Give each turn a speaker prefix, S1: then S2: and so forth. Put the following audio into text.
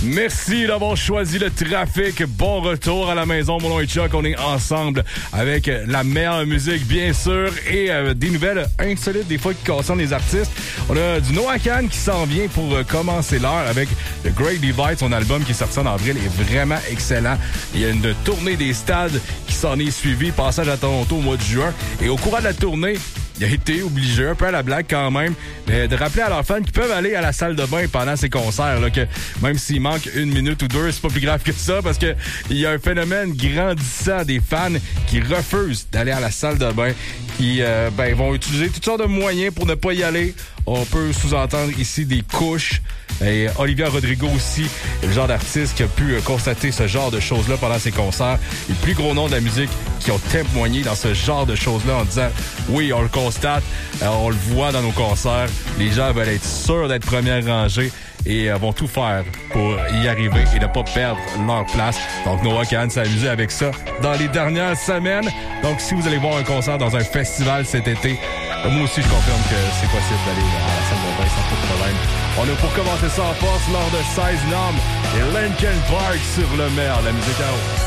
S1: Merci d'avoir choisi le trafic. Bon retour à la maison, mon nom est Chuck. On est ensemble avec la meilleure musique, bien sûr, et des nouvelles insolites, des fois, qui concernent les artistes. On a du Noah Kahan qui s'en vient pour commencer l'heure avec The Great Divide. Son album qui est sorti en avril est vraiment excellent. Il y a une tournée des stades qui s'en est suivie. Passage à Toronto au mois de juin. Et au courant de la tournée, il a été obligé, un peu à la blague quand même, mais de rappeler à leurs fans qu'ils peuvent aller à la salle de bain pendant ces concerts, là, que même s'il manque 1 minute ou 2, c'est pas plus grave que ça, parce que il y a un phénomène grandissant des fans qui refusent d'aller à la salle de bain, qui vont utiliser toutes sortes de moyens pour ne pas y aller. On peut sous-entendre ici des couches. Et Olivia Rodrigo aussi est le genre d'artiste qui a pu constater ce genre de choses-là pendant ses concerts. Les plus gros noms de la musique qui ont témoigné dans ce genre de choses-là en disant « Oui, on le constate, on le voit dans nos concerts. Les gens veulent être sûrs d'être première rangée et vont tout faire pour y arriver et ne pas perdre leur place. » Donc Noah Kahan s'est amusé avec ça dans les dernières semaines. Donc si vous allez voir un concert dans un festival cet été, moi aussi je confirme que c'est possible d'aller à la salle de bain sans trop de problème. On a pour commencer ça en force lors de 16 normes et Linkin Park sur le meilleur de la musique à eau.